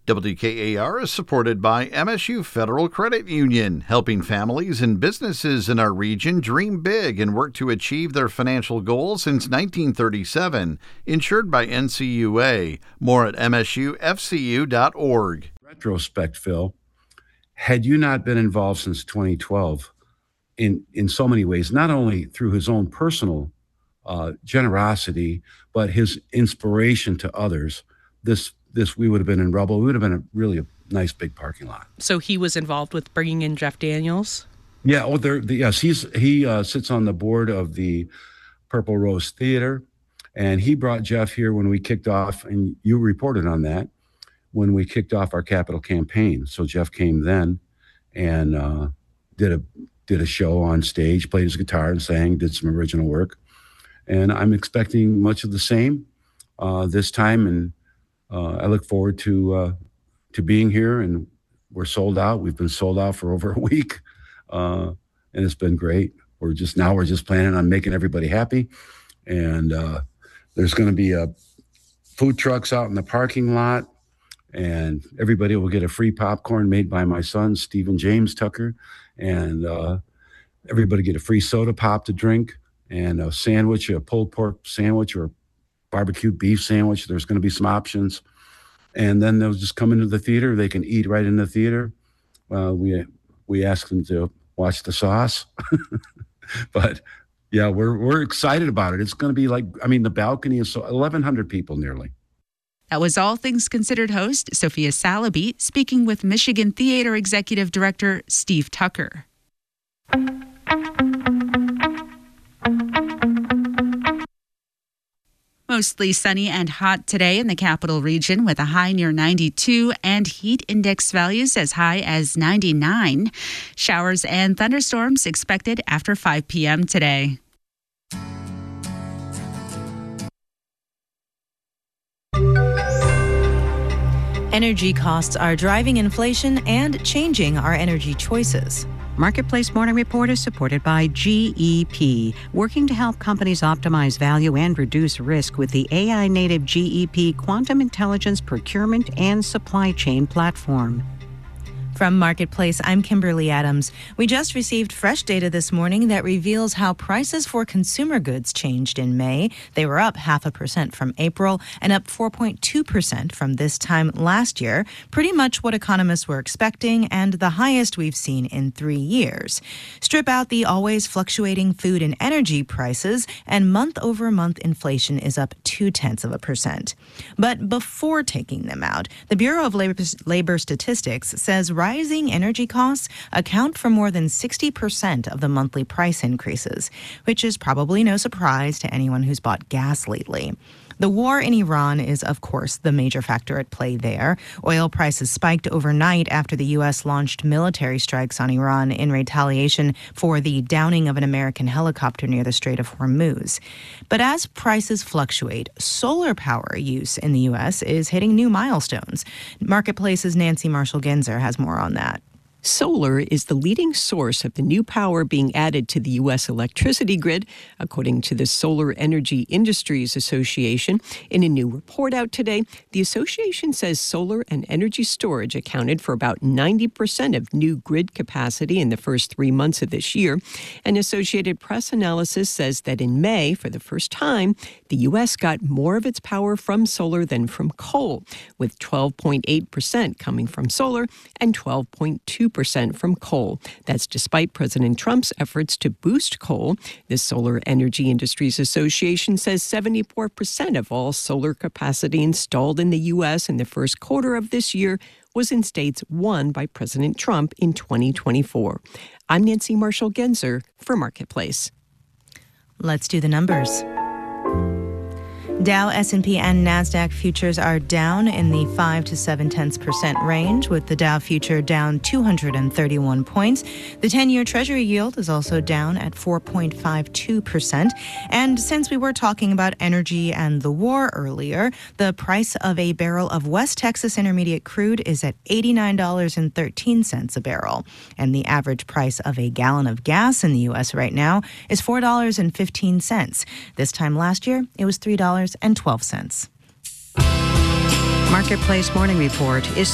WKAR is supported by MSU Federal Credit Union, helping families and businesses in our region dream big and work to achieve their financial goals since 1937. Insured by NCUA. More at msufcu.org. Retrospect, Phil, had you not been involved since 2012 in so many ways, not only through his own personal generosity, but his inspiration to others, this we would have been in rubble. We would have been really a nice big parking lot. So he was involved with bringing in Jeff Daniels? Yeah, yes, he sits on the board of the Purple Rose Theater, and he brought Jeff here when we kicked off, and you reported on that, when we kicked off our capital campaign. So Jeff came then and did a show on stage, played his guitar and sang, did some original work. And I'm expecting much of the same this time, and I look forward to being here. And we're sold out. We've been sold out for over a week, and it's been great. We're just planning on making everybody happy, and there's going to be food trucks out in the parking lot, and everybody will get a free popcorn made by my son, Stephen James Tucker, and everybody get a free soda pop to drink, and a sandwich, a pulled pork sandwich or barbecued beef sandwich. There's going to be some options. And then they'll just come into the theater. They can eat right in the theater. We ask them to watch the sauce. But yeah, we're excited about it. It's going to be the balcony is 1,100 people nearly. That was All Things Considered host Sophia Salaby speaking with Michigan Theater Executive Director Steve Tucker. Mostly sunny and hot today in the capital region with a high near 92 and heat index values as high as 99. Showers and thunderstorms expected after 5 p.m. today. Energy costs are driving inflation and changing our energy choices. Marketplace Morning Report is supported by GEP, working to help companies optimize value and reduce risk with the AI-native GEP Quantum Intelligence Procurement and Supply Chain Platform. From Marketplace, I'm Kimberly Adams. We just received fresh data this morning that reveals how prices for consumer goods changed in May. They were up 0.5% from April and up 4.2% from this time last year, pretty much what economists were expecting and the highest we've seen in 3 years. Strip out the always fluctuating food and energy prices, and month-over-month inflation is up 0.2%. But before taking them out, the Bureau of Labor Statistics says rising energy costs account for more than 60% of the monthly price increases, which is probably no surprise to anyone who's bought gas lately. The war in Iran is, of course, the major factor at play there. Oil prices spiked overnight after the U.S. launched military strikes on Iran in retaliation for the downing of an American helicopter near the Strait of Hormuz. But as prices fluctuate, solar power use in the U.S. is hitting new milestones. Marketplace's Nancy Marshall-Genzer has more on that. Solar is the leading source of the new power being added to the U.S. electricity grid, according to the Solar Energy Industries Association. In a new report out today, the association says solar and energy storage accounted for about 90% of new grid capacity in the first 3 months of this year. An Associated Press analysis says that in May, for the first time, the U.S. got more of its power from solar than from coal, with 12.8% coming from solar and 12.2% from coal. That's despite President Trump's efforts to boost coal. The Solar Energy Industries Association says 74% of all solar capacity installed in the U.S. in the first quarter of this year was in states won by President Trump in 2024. I'm Nancy Marshall-Genzer for Marketplace. Let's do the numbers. Dow, S&P, and NASDAQ futures are down in the 5 to 0.7% range, with the Dow future down 231 points. The 10-year Treasury yield is also down at 4.52%. And since we were talking about energy and the war earlier, the price of a barrel of West Texas Intermediate crude is at $89.13 a barrel. And the average price of a gallon of gas in the U.S. right now is $4.15. This time last year, it was $3.12. Marketplace Morning Report is